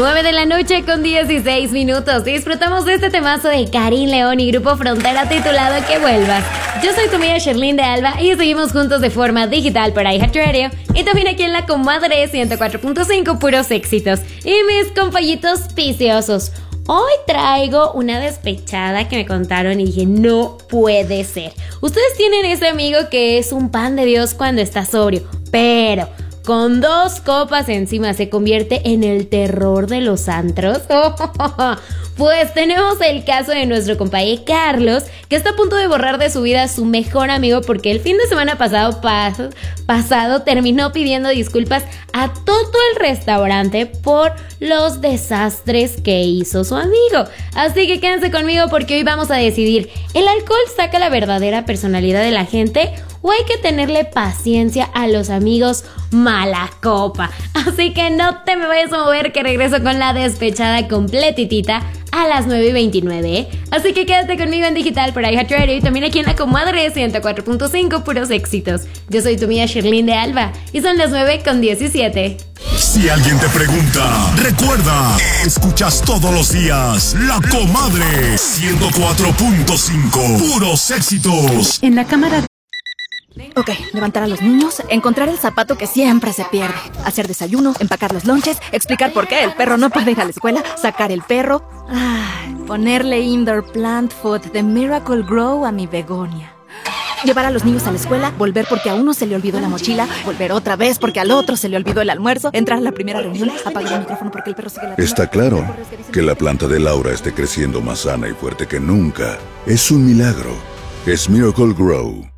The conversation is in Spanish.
9 de la noche con 16 minutos. Disfrutamos de este temazo de Karim León y Grupo Frontera titulado Que Vuelvas. Yo soy tu amiga Sherlyn de Alba y seguimos juntos de forma digital por iHeartRadio y también aquí en la Comadre 104.5 puros éxitos. Y mis compañitos viciosos. Hoy traigo una despechada que me contaron y dije, no puede ser. Ustedes tienen ese amigo que es un pan de Dios cuando está sobrio, pero con 2 copas encima se convierte en el terror de los antros. Pues tenemos el caso de nuestro compañero Carlos, que está a punto de borrar de su vida a su mejor amigo porque el fin de semana pasado terminó pidiendo disculpas a todo el restaurante por los desastres que hizo su amigo. Así que quédense conmigo porque hoy vamos a decidir, ¿el alcohol saca la verdadera personalidad de la gente o hay que tenerle paciencia a los amigos mala copa? Así que no te me vayas a mover, que regreso con la despechada completitita a las 9:29, ¿eh? Así que quédate conmigo en digital por iHeartRadio y también aquí en la Comadre 104.5 puros éxitos. Yo soy tu amiga Sherlyn de Alba y son las 9:17. Si alguien te pregunta, recuerda, escuchas todos los días La Comadre 104.5 puros éxitos. En la cámara. Ok, levantar a los niños, encontrar el zapato que siempre se pierde, hacer desayuno, empacar los lonches, explicar por qué el perro no puede ir a la escuela, sacar el perro, ponerle indoor plant food de Miracle Grow a mi begonia. Llevar a los niños a la escuela, volver porque a uno se le olvidó la mochila, volver otra vez porque al otro se le olvidó el almuerzo, entrar a la primera reunión, apagar el micrófono porque el perro sigue la... Está claro que la planta de Laura esté creciendo más sana y fuerte que nunca. Es un milagro. Es Miracle Grow.